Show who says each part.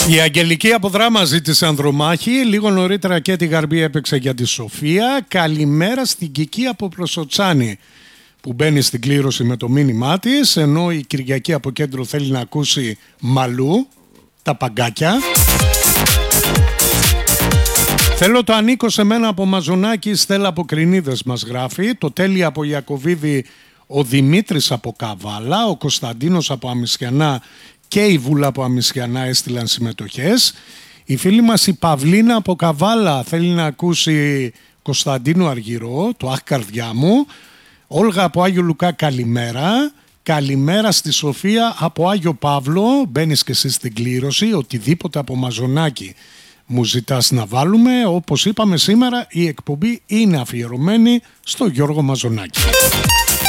Speaker 1: Η Αγγελική από Δράμα ζήτησε Ανδρομάχη. Λίγο νωρίτερα και τη Γαρμπή έπαιξε για τη Σοφία. Καλημέρα στην Κική από Προσοτσάνη που μπαίνει στην κλήρωση με το μήνυμά της, ενώ η Κυριακή από Κέντρο θέλει να ακούσει Μαλού, τα παγκάκια. Θέλω το ανήκω σε μένα από Μαζονάκη, Στέλλα από Κρινίδες μας γράφει. Το Τέλει από Ιακωβίδη, ο Δημήτρης από Καβάλα, ο Κωνσταντίνος από Αμισιανά και η Βούλα από Αμισιανά έστειλαν συμμετοχές. Η φίλη μας η Παυλίνα από Καβάλα θέλει να ακούσει Κωνσταντίνο Αργυρό, το «Αχ καρδιά μου». Όλγα από Άγιο Λουκά, καλημέρα. Καλημέρα στη Σοφία από Άγιο Παύλο. Μπαίνεις και εσύ στην κλήρωση. Οτιδήποτε από Μαζονάκη μου ζητάς να βάλουμε. Όπως είπαμε σήμερα, η εκπομπή είναι αφιερωμένη στο Γιώργο Μαζονάκη.